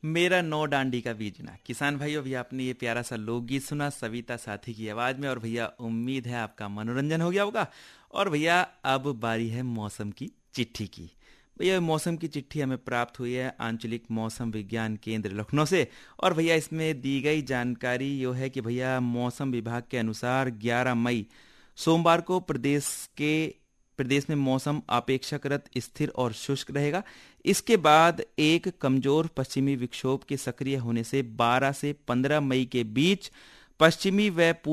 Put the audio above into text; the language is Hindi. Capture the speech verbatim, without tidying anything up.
मेरा नौ डांडी का बीजना। किसान भाइयों, भैया आपने ये प्यारा सा लोकगीत सुना सविता साथी की आवाज में। और भैया उम्मीद है आपका मनोरंजन हो गया होगा। और भैया अब बारी है मौसम की चिट्ठी की। भैया मौसम की चिट्ठी हमें प्राप्त हुई है आंचलिक मौसम विज्ञान केंद्र लखनऊ से। और भैया इसमें दी गई जानकारी यो है कि भैया मौसम विभाग के अनुसार ग्यारह मई सोमवार को प्रदेश के प्रदेश में मौसम अपेक्षाकृत स्थिर और शुष्क रहेगा। इसके बाद एक कमजोर पश्चिमी विक्षोभ के सक्रिय होने से बारह से पंद्रह मई के बीच पश्चिमी व